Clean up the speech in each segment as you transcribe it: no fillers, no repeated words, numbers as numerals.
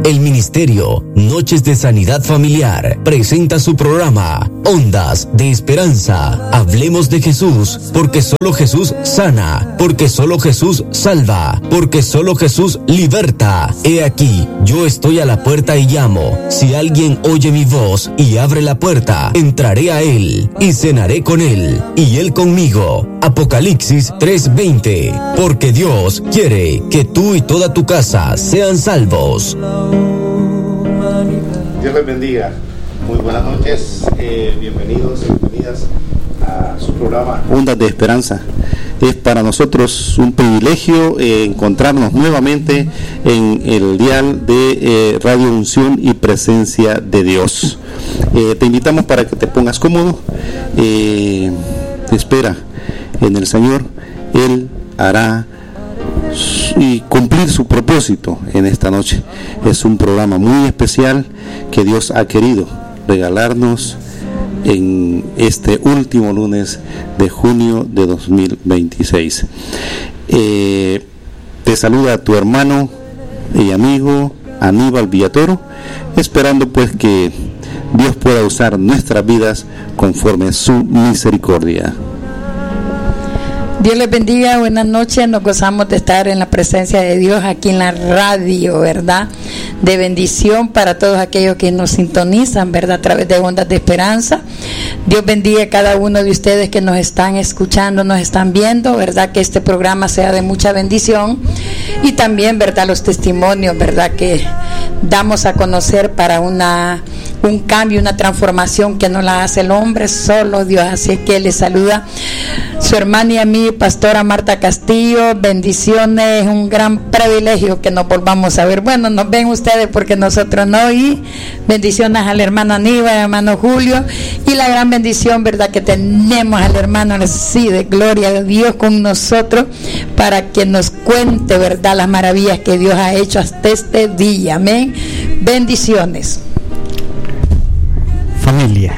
El Ministerio Noches de Sanidad Familiar presenta su programa Ondas de Esperanza. Hablemos de Jesús, porque solo Jesús sana, porque solo Jesús salva, porque solo Jesús liberta. He aquí, yo estoy a la puerta y llamo. Si alguien oye mi voz y abre la puerta, entraré a él y cenaré con él y él conmigo. Apocalipsis 3:20. Porque Dios quiere que tú y toda tu casa sean salvos. Dios les bendiga. Muy buenas noches. Bienvenidos y bienvenidas a su programa Ondas de Esperanza. Es para nosotros un privilegio encontrarnos nuevamente en el dial de Radio Unción y Presencia de Dios. Te invitamos para que te pongas cómodo. Espera en el Señor. Él hará y cumplir su propósito en esta noche. Es un programa muy especial que Dios ha querido regalarnos en este último lunes de junio de 2026. Te saluda tu hermano y amigo Aníbal Villatoro, esperando pues que Dios pueda usar nuestras vidas conforme su misericordia. Dios les bendiga, buenas noches. Nos gozamos de estar en la presencia de Dios aquí en la radio, ¿verdad? De bendición para todos aquellos que nos sintonizan, ¿verdad? A través de Ondas de Esperanza. Dios bendiga a cada uno de ustedes que nos están escuchando, nos están viendo, ¿verdad? Que este programa sea de mucha bendición. Y también, ¿verdad? Los testimonios, ¿verdad? Que damos a conocer para un cambio, una transformación que no la hace el hombre, solo Dios. Así que les saluda su hermana y a mí, pastora Marta Castillo. Bendiciones, un gran privilegio que nos volvamos a ver. Bueno, nos ven ustedes porque nosotros no. Y bendiciones al hermano Aníbal, al hermano Julio, y la gran bendición, ¿verdad? Que tenemos al hermano Alcides, gloria a Dios, con nosotros para que nos cuente, ¿verdad? Las maravillas que Dios ha hecho hasta este día. Amén. Bendiciones. Familia,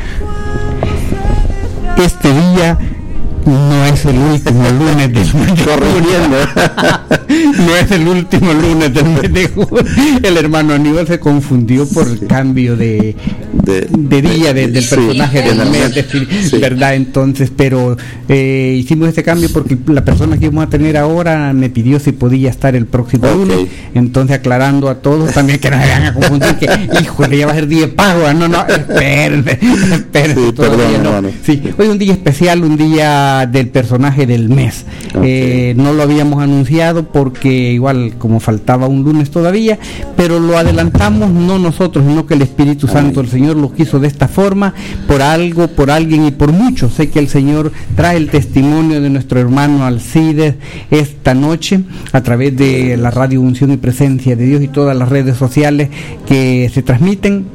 este día no es el último lunes del mes de junio. No es el último lunes del mes de junio. El hermano Aníbal se confundió por el cambio de día del personaje del mes, ¿verdad? Entonces, pero hicimos este cambio porque la persona que íbamos a tener ahora me pidió si podía estar el próximo lunes. Entonces, aclarando a todos también que no se vayan a confundir que, híjole, ya va a ser día de pago. No, espérense, sí, todavía no. Sí, hoy un día especial, un día del personaje del mes. No lo habíamos anunciado porque igual como faltaba un lunes todavía, pero lo adelantamos no nosotros, sino que el Espíritu Santo, el Señor lo quiso de esta forma, por algo, por alguien y por muchos. Sé que el Señor trae el testimonio de nuestro hermano Alcides esta noche a través de la Radio Unción y Presencia de Dios y todas las redes sociales que se transmiten,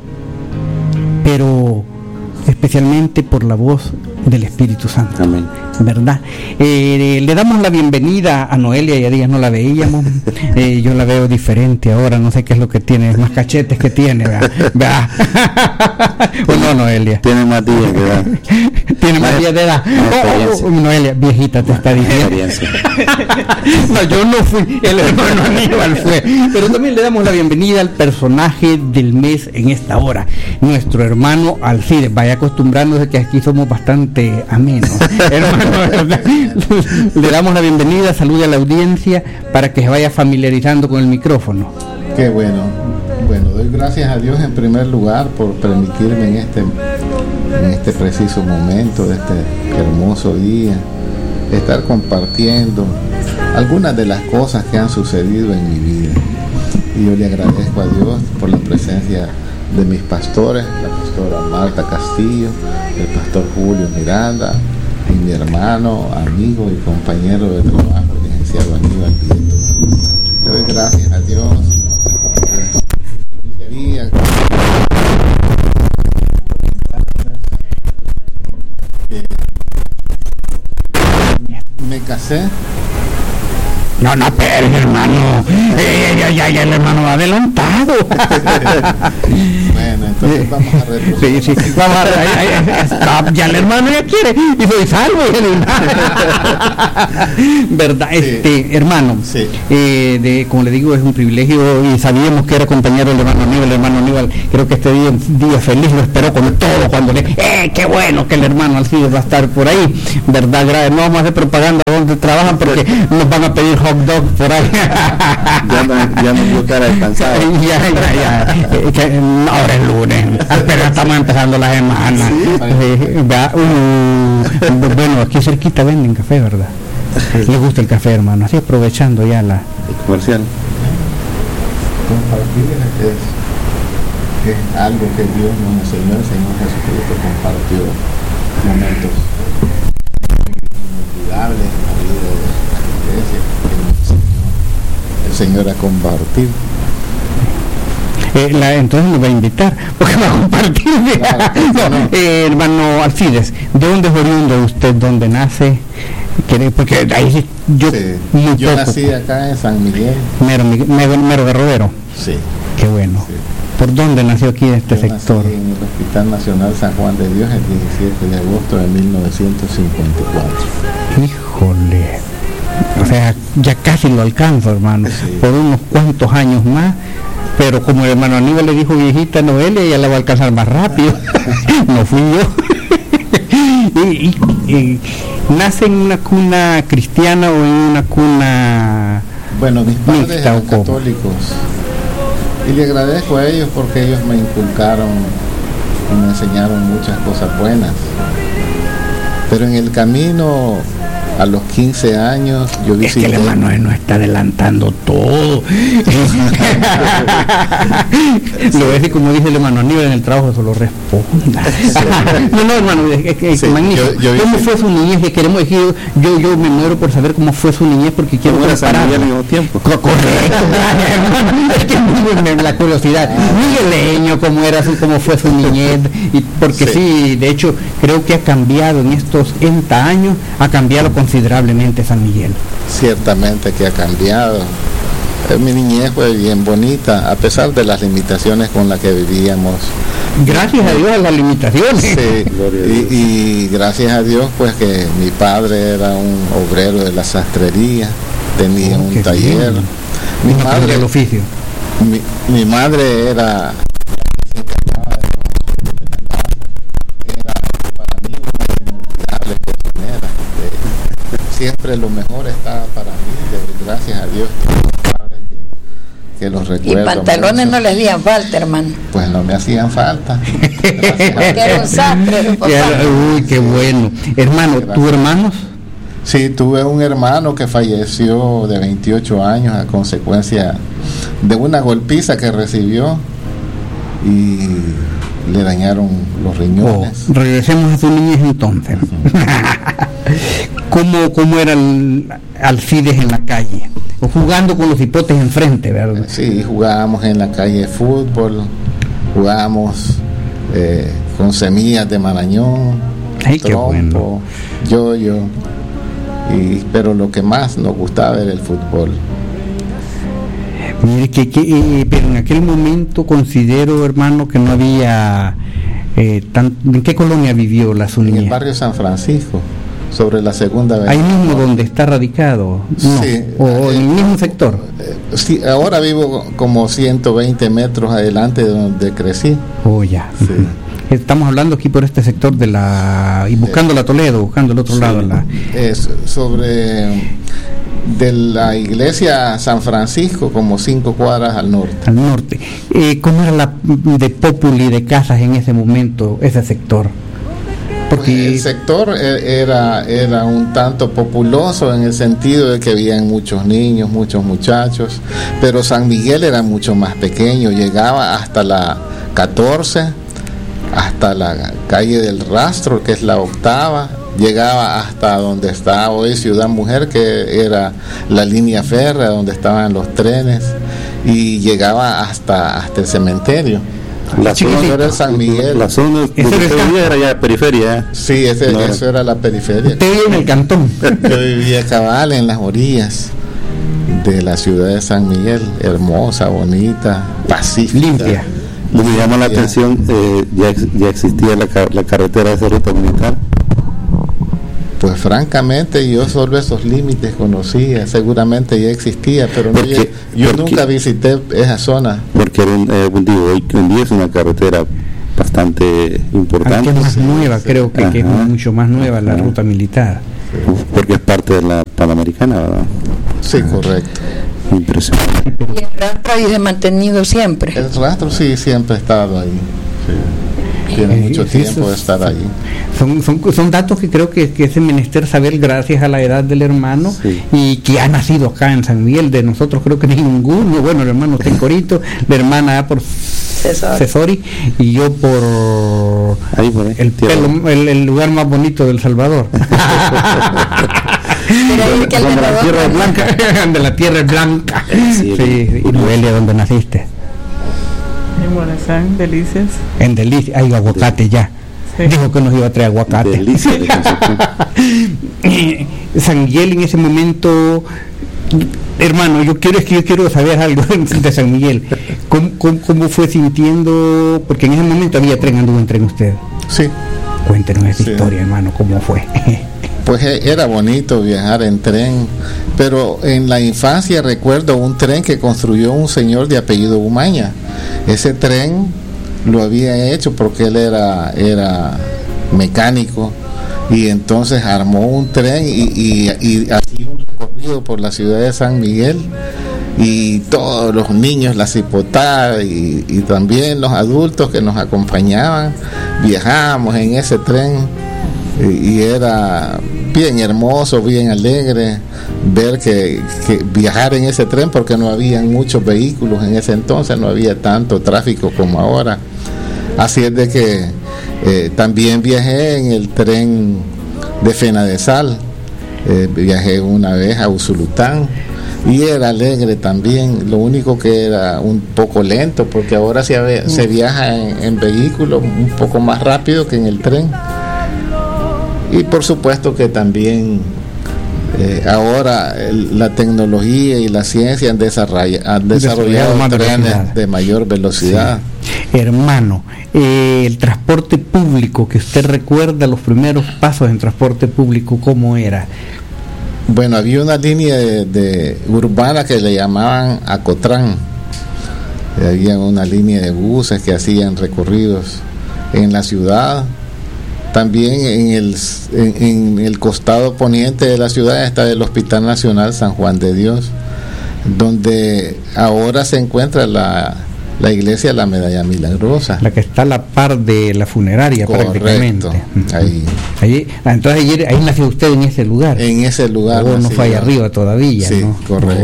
pero especialmente por la voz del Espíritu Santo. Amén. ¿Verdad? Le damos la bienvenida a Noelia, ya días no la veíamos. Yo la veo diferente ahora, no sé qué es lo que tiene, más cachetes que tiene, ¿verdad? ¿O no, Noelia? Tiene más días de edad. Tiene más días de edad. Noelia, viejita te está diciendo. No, yo no fui, el hermano Aníbal fue. Pero también le damos la bienvenida al personaje del mes en esta hora, nuestro hermano Alcides. Vaya acostumbrándose que aquí somos bastante amenos, hermano. Le damos la bienvenida, salude a la audiencia para que se vaya familiarizando con el micrófono. Qué bueno. Bueno, doy gracias a Dios en primer lugar por permitirme en este preciso momento, de este hermoso día, estar compartiendo algunas de las cosas que han sucedido en mi vida. Y yo le agradezco a Dios por la presencia de mis pastores, la pastora Marta Castillo, el pastor Julio Miranda, y mi hermano, amigo y compañero de trabajo, el licenciado Aníbal Villatoro. Le doy gracias a Dios. Me casé No, pero hermano, ya el hermano va adelantado. Bueno, entonces vamos a retroceder. Sí, vamos ya el hermano ya quiere, y soy salvo. ¿Verdad? Sí. Hermano, Sí. Como le digo, es un privilegio, y sabíamos que era compañero del hermano Aníbal. El hermano Aníbal, creo que este día feliz lo esperó con todo, cuando qué bueno que el hermano Alcides va a estar por ahí, ¿verdad? No vamos a hacer propaganda donde trabajan, porque nos van a pedir hot dog por ahí. Ya no dio cara descansada. Ya. Ahora es lunes, pero estamos empezando la semana. Bueno, aquí cerquita venden café, ¿verdad? Le gusta el café, hermano, así aprovechando ya el comercial. Compartir es algo que Dios nos enseñó. El Señor Jesucristo compartió momentos inolvidables en la vida de la iglesia, que nos enseñó el Señor a compartir. Entonces nos va a invitar, porque va a compartir. Hermano Alcides, ¿de dónde es oriundo usted? ¿Dónde nace? Porque ahí yo nací acá en San Miguel. Mero de Rodero. Sí. Qué bueno. Sí. ¿Por dónde nació aquí en este sector? Nací en el Hospital Nacional San Juan de Dios el 17 de agosto de 1954. Híjole. O sea, ya casi lo alcanzo, hermano. Sí. Por unos cuantos años más. Pero como el hermano Aníbal le dijo viejita Noelia, ella la va a alcanzar más rápido. No fui yo. y ¿nace en una cuna cristiana o en una cuna Bueno, mis padres eran católicos, y le agradezco a ellos porque ellos me inculcaron y me enseñaron muchas cosas buenas. Pero en el camino, a los 15 años, yo visité... Es que el hermano no está adelantando todo. Lo voy a decir como dice el hermano Aníbal en el trabajo, solo responda. No, hermano, es magnífico. ¿Cómo fue su niñez? Que queremos decir, yo me muero por saber cómo fue su niñez, porque quiero comparar. Al mismo tiempo. Correcto, hermano. Es que la curiosidad. Migueleño, cómo fue su niñez. Y porque sí, de hecho, creo que ha cambiado en estos 30 años, ha cambiado considerablemente San Miguel. Ciertamente que ha cambiado. Mi niñez fue bien bonita, a pesar de las limitaciones con las que vivíamos. Gracias a Dios a las limitaciones. Sí, y gracias a Dios pues que mi padre era un obrero de la sastrería, tenía un taller. Mi madre, el oficio. Mi madre era para mí una inolvidable cocinera. Siempre lo mejor estaba para mí, gracias a Dios que los recuerdo. Y pantalones mucho. No les hacían falta, hermano. Pues no me hacían falta. Porque era un sastre, uy, qué bueno. Hermano, ¿tus hermanos? Sí, tuve un hermano que falleció de 28 años a consecuencia de una golpiza que recibió y le dañaron los riñones. Regresemos a su niñez entonces. ¿Cómo era Alcides en la calle? O jugando con los hipotes enfrente, ¿verdad? Sí, jugábamos en la calle fútbol, jugábamos con semillas de marañón, trompo, bueno. Yoyo, pero lo que más nos gustaba era el fútbol. Mire, pero en aquel momento considero, hermano, que no había... ¿En qué colonia vivió la su niñez? En el barrio San Francisco, sobre la segunda avenida. Ahí mismo donde está radicado, ¿no? Sí, o en el mismo sector. Sí, ahora vivo como 120 metros adelante de donde crecí. Oh, ya. Sí. Estamos hablando aquí por este sector de la... y buscando la Toledo, buscando el otro lado. Es sobre... de la iglesia San Francisco, como 5 cuadras al norte. Al norte. ¿Cómo era la de populi de casas en ese momento, ese sector? Porque el sector era un tanto populoso en el sentido de que habían muchos niños, muchos muchachos, pero San Miguel era mucho más pequeño, llegaba hasta la 14, hasta la calle del Rastro, que es la 8ª, llegaba hasta donde está hoy Ciudad Mujer, que era la línea férrea donde estaban los trenes, y llegaba hasta el cementerio. La zona era San Miguel. La zona era ya periferia. Sí, eso era la periferia. Usted vive en el cantón. Yo vivía cabal en las orillas. de la ciudad de San Miguel, hermosa, bonita, pacífica, limpia. Me llama la atención, ya existía la carretera de esa ruta militar. Pues francamente yo solo esos límites conocía, seguramente ya existía, pero yo nunca visité esa zona. Porque hoy en día es una carretera bastante importante. Es más nueva, creo que es mucho más nueva la ruta militar. Porque es parte de la Panamericana, ¿verdad? Sí, correcto. Impresionante. Y el rastro ahí se ha mantenido siempre. El rastro sí, siempre ha estado ahí. Sí. Tiene mucho tiempo de estar ahí. Son datos que creo que es menester saber gracias a la edad del hermano, sí, y que ha nacido acá en San Miguel. De nosotros creo que ninguno, bueno, el hermano está en Corito, la hermana por Cesori y yo por ahí, el lugar más bonito del Salvador. De la Tierra Blanca. Sí, y Noelia, ¿dónde naciste? En Morazán, Delicias. En Delicias, hay aguacate ya. Sí. Dijo que nos iba a traer aguacate. Delicias San Miguel en ese momento, hermano, yo quiero saber algo de San Miguel. ¿Cómo fue sintiendo? Porque en ese momento había anduvo en tren usted. Sí. Cuéntenos esa historia, hermano, ¿cómo fue? Pues era bonito viajar en tren, pero en la infancia recuerdo un tren que construyó un señor de apellido Umaña. Ese tren lo había hecho porque él era mecánico, y entonces armó un tren y hacía un recorrido por la ciudad de San Miguel, y todos los niños, la cipotada y también los adultos que nos acompañaban, viajábamos en ese tren, y era bien hermoso, bien alegre ver que viajar en ese tren, porque no había muchos vehículos en ese entonces, no había tanto tráfico como ahora. Así es de que también viajé en el tren de Fena de Sal, viajé una vez a Usulután y era alegre también, lo único que era un poco lento, porque ahora se viaja en vehículos un poco más rápido que en el tren. Y por supuesto que también ahora la tecnología y la ciencia han desarrollado trenes de mayor velocidad. Sí. Hermano, el transporte público, que usted recuerda los primeros pasos en transporte público, ¿cómo era? Bueno, había una línea de urbana que le llamaban Acotrán. Había una línea de buses que hacían recorridos en la ciudad. También en el costado poniente de la ciudad está el Hospital Nacional San Juan de Dios, donde ahora se encuentra la iglesia de la Medalla Milagrosa. La que está a la par de la funeraria. Correcto, prácticamente. Entonces ahí nació usted en ese lugar. En ese lugar. No fue allá arriba todavía. Sí, ¿no? Correcto.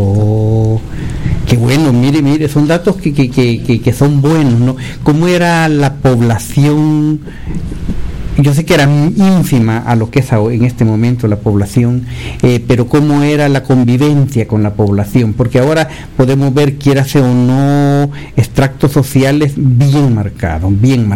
Qué bueno, mire, son datos que son buenos, ¿no? ¿Cómo era la población? Yo sé que era ínfima a lo que es en este momento la población, pero cómo era la convivencia con la población, porque ahora podemos ver, quiérase o no, extractos sociales bien marcados.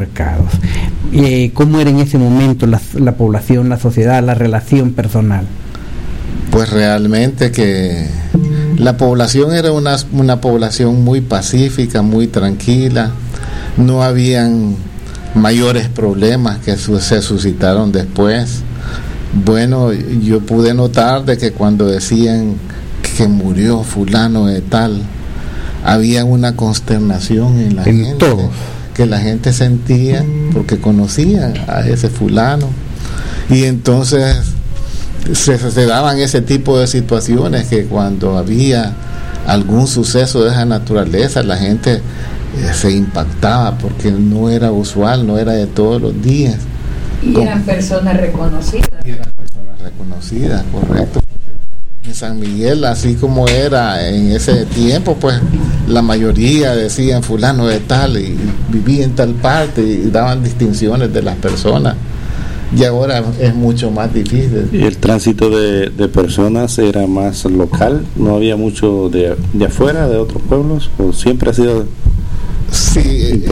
¿Cómo era en ese momento la población, la sociedad, la relación personal? Pues realmente que la población era una población muy pacífica, muy tranquila, no habían mayores problemas que se suscitaron después. Bueno, yo pude notar de que cuando decían que murió fulano de tal, había una consternación en la gente, todos, que la gente sentía porque conocían a ese fulano, y entonces se daban ese tipo de situaciones que cuando había algún suceso de esa naturaleza, la gente se impactaba porque no era usual, no era de todos los días. Y eran personas reconocidas. Correcto. En San Miguel, así como era en ese tiempo, pues la mayoría decían fulano de tal y vivía en tal parte y daban distinciones de las personas. Y ahora es mucho más difícil. Y el tránsito de personas era más local, no había mucho de afuera, de otros pueblos, o siempre ha sido... Sí,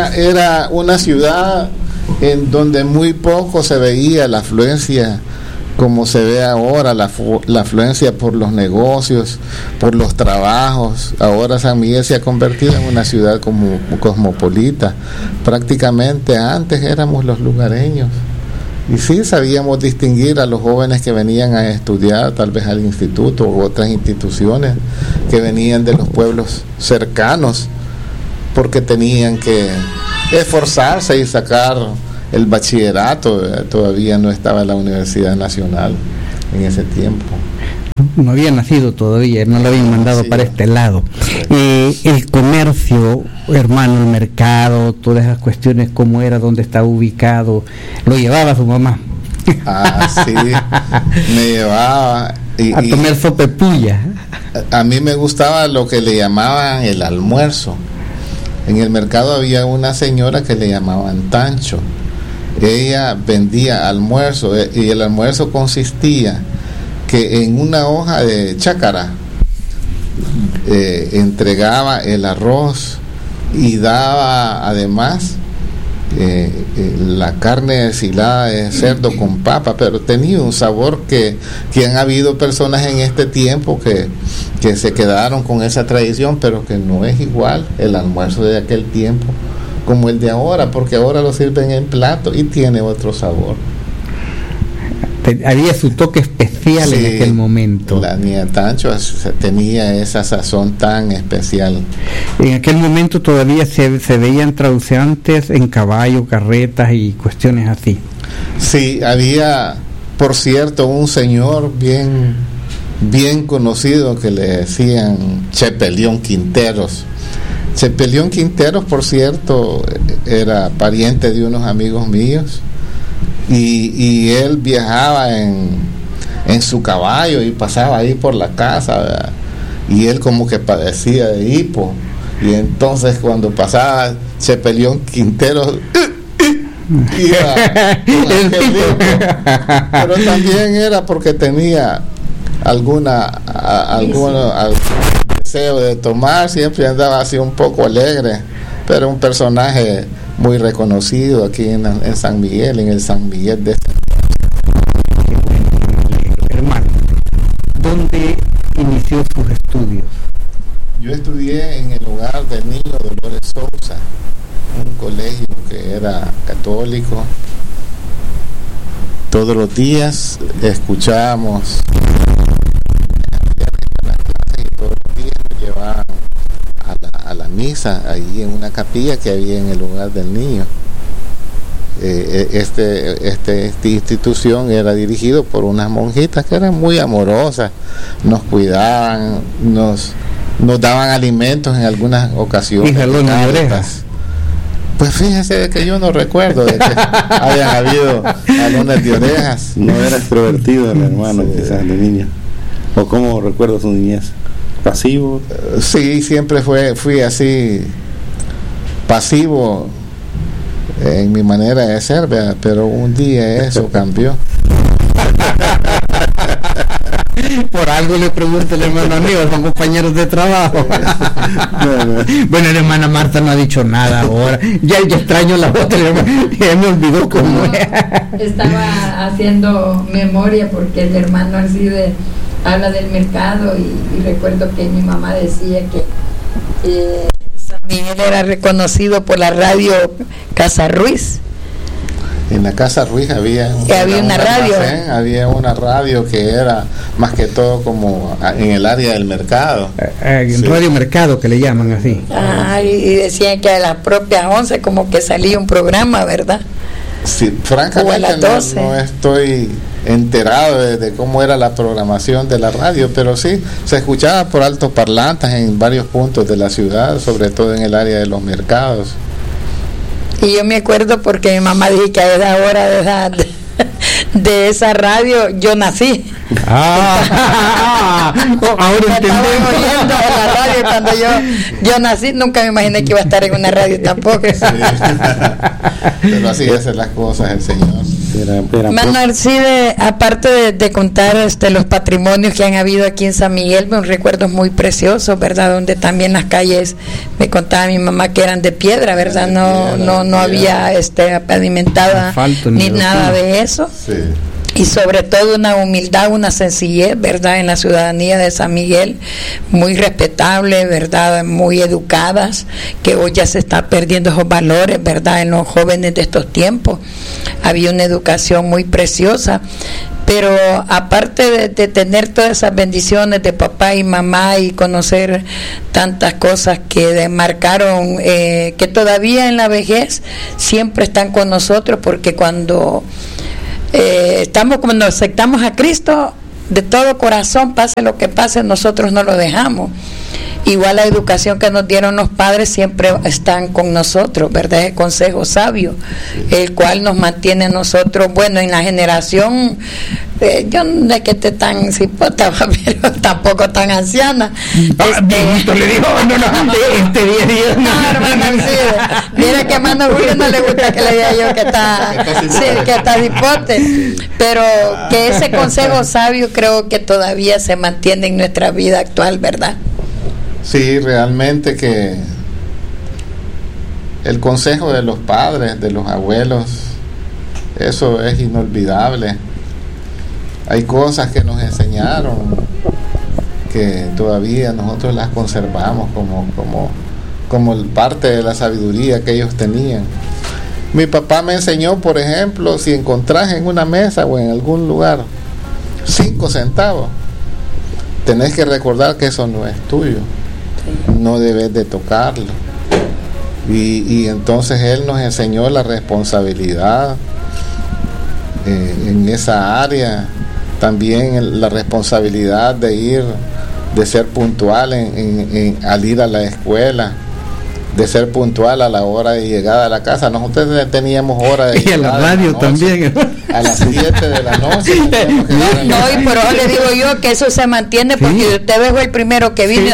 era una ciudad en donde muy poco se veía la afluencia como se ve ahora, la afluencia por los negocios, por los trabajos. Ahora San Miguel se ha convertido en una ciudad como cosmopolita. Prácticamente antes éramos los lugareños. Y sí, sabíamos distinguir a los jóvenes que venían a estudiar, tal vez al instituto u otras instituciones, que venían de los pueblos cercanos, porque tenían que esforzarse y sacar el bachillerato. Todavía no estaba la Universidad Nacional en ese tiempo. No había nacido todavía, no lo habían mandado para este lado. El comercio, hermano, el mercado, todas esas cuestiones, cómo era, dónde estaba ubicado, lo llevaba su mamá. Sí, me llevaba a tomar sopepulla. A mí me gustaba lo que le llamaban el almuerzo. En el mercado había una señora que le llamaban Tancho. Ella vendía almuerzo, y el almuerzo consistía que en una hoja de chácara entregaba el arroz y daba además la carne deshilada de cerdo con papa, pero tenía un sabor que han habido personas en este tiempo que se quedaron con esa tradición, pero que no es igual el almuerzo de aquel tiempo como el de ahora, porque ahora lo sirven en plato y tiene otro sabor. Había su toque especial, sí, en aquel momento. La niña Tancho tenía esa sazón tan especial. En aquel momento todavía se veían traduciantes en caballo, carretas y cuestiones así. Sí, había, por cierto, un señor bien conocido que le decían Chepelión Quinteros. Chepelión Quinteros, por cierto, era pariente de unos amigos míos. Y él viajaba en su caballo y pasaba ahí por la casa, ¿verdad? Y él como que padecía de hipo, y entonces cuando pasaba Chepelión Quintero iba con aquel hipo. Pero también era porque tenía algún deseo de tomar, siempre andaba así un poco alegre, pero un personaje muy reconocido aquí en San Miguel, en el San Miguel de hermano. ¿Dónde inició sus estudios? Yo estudié en el Hogar del Niño Dolores Sousa, un colegio que era católico. Todos los días escuchábamos y todos los días nos llevaban a la misa ahí en una capilla que había en el Hogar del Niño. Esta institución era dirigido por unas monjitas que eran muy amorosas, nos cuidaban, nos daban alimentos en algunas ocasiones. ¿Y jalones de orejas? Pues fíjese que yo no recuerdo de que hayan habido jalones de orejas. No era extrovertido el hermano, sí, quizás de niño. ¿O cómo recuerdo su niñez? ¿Pasivo? Sí, siempre fui así, pasivo en mi manera de ser, ¿verdad? Pero un día eso cambió. Por algo le pregunto al hermano Aníbal, son compañeros de trabajo. Bueno, la hermana Marta no ha dicho nada ahora. Ya extraño la otra, ya me olvidó cómo era. Estaba haciendo memoria porque el hermano Arcide habla del mercado y recuerdo que mi mamá decía que San Miguel era reconocido por la radio Casa Ruiz. En la Casa Ruiz había una radio. Había una radio que era más que todo como en el área del mercado. Sí. Radio Mercado, que le llaman así. Y decían que a las propias 11 como que salía un programa, ¿verdad? Sí, francamente no estoy enterado de cómo era la programación de la radio, pero sí, se escuchaba por altoparlantes en varios puntos de la ciudad, sobre todo en el área de los mercados. Y yo me acuerdo porque mi mamá dijo que a esa hora de esa radio yo nací. Ahora entendemos. Oyendo la radio cuando yo nací, nunca me imaginé que iba a estar en una radio tampoco. Sí. Pero así hacen las cosas el Señor. Hermano Arcide, aparte de contar los patrimonios que han habido aquí en San Miguel, me recuerdos muy preciosos, ¿verdad? Donde también las calles, me contaba mi mamá que eran de piedra, ¿verdad? No había pavimentada ni nada de eso. Sí. y sobre todo una humildad, una sencillez, ¿verdad?, en la ciudadanía de San Miguel, muy respetable, ¿verdad?, muy educadas, que hoy ya se está perdiendo esos valores, ¿verdad?, en los jóvenes de estos tiempos. Había una educación muy preciosa, pero aparte de tener todas esas bendiciones de papá y mamá y conocer tantas cosas que marcaron, que todavía en la vejez siempre están con nosotros, porque cuando cuando aceptamos a Cristo de todo corazón, pase lo que pase, nosotros no lo dejamos. Igual la educación que nos dieron los padres siempre están con nosotros, ¿verdad? El consejo sabio, el cual nos mantiene a nosotros, bueno, en la generación, yo no es que esté tan cipota, pero tampoco tan anciana. Le digo, mira que a Mano Julio no le gusta que le diga yo que está cipote, pero que ese consejo sabio creo que todavía se mantiene en nuestra vida actual, ¿verdad? Sí, realmente que el consejo de los padres, de los abuelos, eso es inolvidable. Hay cosas que nos enseñaron que todavía nosotros las conservamos como parte de la sabiduría que ellos tenían. Mi papá me enseñó, por ejemplo, si encontrás en una mesa o en algún lugar 5 centavos, tenés que recordar que eso no es tuyo. No debes de tocarlo. Y entonces él nos enseñó la responsabilidad en esa área, también la responsabilidad de ser puntual al ir a la escuela, de ser puntual a la hora de llegada a la casa. Nosotros teníamos hora de y a la radio también, a las 7 de la noche. No, y por eso le digo yo que eso se mantiene, porque sí. Usted fue el primero que vino.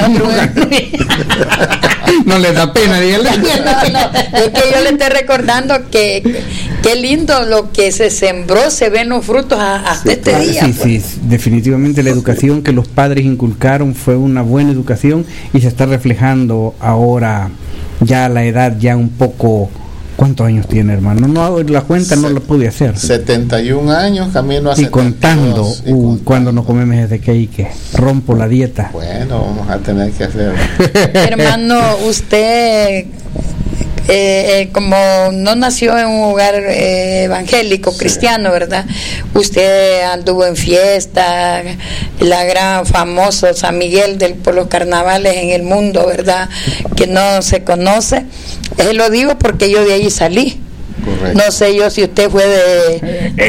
No le da pena, dígale. No, es que yo le estoy recordando que qué lindo lo que se sembró, se ven los frutos hasta este día. Sí, pues. Sí, definitivamente la educación que los padres inculcaron fue una buena educación y se está reflejando ahora ya a la edad ya un poco. ¿Cuántos años tiene, hermano? No, la cuenta no la pude hacer. 71 años, camino a 72. Y contando, cuando no comemos desde que rompo la dieta. Bueno, vamos a tener que hacerlo. Hermano, usted, como no nació en un hogar evangélico, sí, cristiano, ¿verdad? Usted anduvo en fiesta, la gran famoso San Miguel por los carnavales en el mundo, ¿verdad? Que no se conoce. Lo digo porque yo de ahí salí. Correcto. No sé yo si usted fue de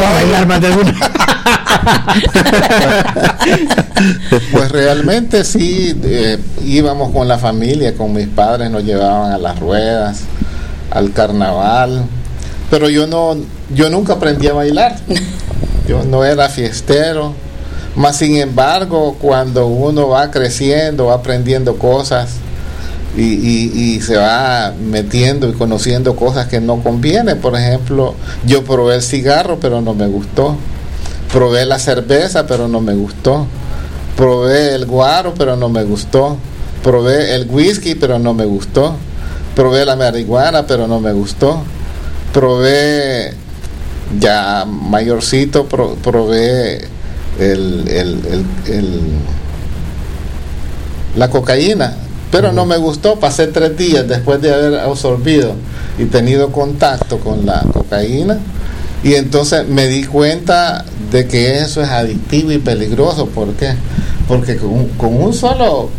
Pues realmente sí, íbamos con la familia, con mis padres, nos llevaban a las ruedas, al carnaval, pero yo nunca aprendí a bailar. Yo no era fiestero, más sin embargo, cuando uno va creciendo, va aprendiendo cosas y se va metiendo y conociendo cosas que no conviene. Por ejemplo, yo probé el cigarro pero no me gustó, probé la cerveza pero no me gustó, probé el guaro pero no me gustó, probé el whisky pero no me gustó, probé la marihuana pero no me gustó, probé ya mayorcito, probé la cocaína, pero no me gustó. Pasé 3 días después de haber absorbido y tenido contacto con la cocaína, y entonces me di cuenta de que eso es adictivo y peligroso. ¿Por qué? Porque con un solo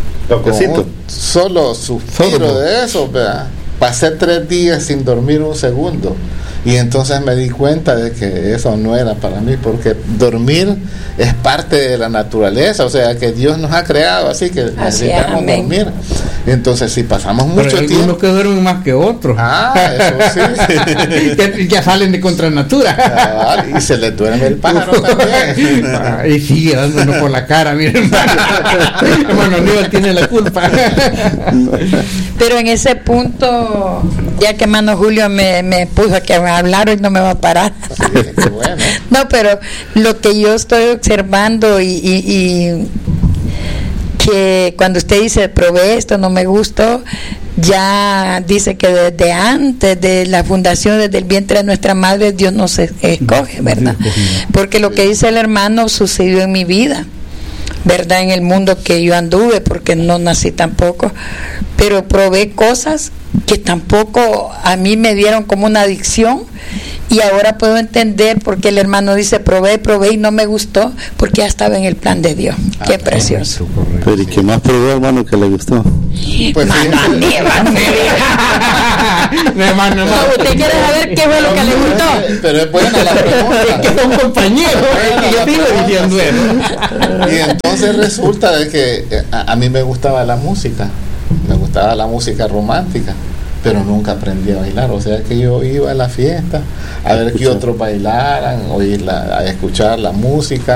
suspiro de eso, ¿verdad? Pasé 3 días sin dormir un segundo. Y entonces me di cuenta de que eso no era para mí, porque dormir es parte de la naturaleza, o sea que Dios nos ha creado así que necesitamos dormir. Entonces si pasamos mucho tiempo, algunos que duermen más que otros, eso sí. ya salen de contra natura, y se les duerme el pájaro también. Y sigue dándonos por la cara, miren, hermano Aníbal tiene la culpa. Pero en ese punto, ya que hermano Julio me puso a que hablar, hoy no me va a parar. Sí, bueno. No, pero lo que yo estoy observando y que cuando usted dice probé esto, no me gustó, ya dice que desde antes de la fundación, desde el vientre de nuestra madre, Dios nos escoge, ¿verdad? Porque lo que dice el hermano sucedió en mi vida, ¿verdad? En el mundo que yo anduve, porque no nací tampoco, pero probé cosas que tampoco a mí me dieron como una adicción, y ahora puedo entender por qué el hermano dice probé y no me gustó, porque ya estaba en el plan de Dios. Qué precioso. Pero ¿y qué más probó, hermano, que le gustó? Pues hermano, ¿usted quiere saber qué fue lo que le gustó? Pero es buena la pregunta. Que son compañeros, que yo sigo diciendo eso. Y entonces resulta de que a mí me gustaba la música romántica, pero nunca aprendí a bailar. O sea que yo iba a la fiesta a ver que otros bailaran, a escuchar la música,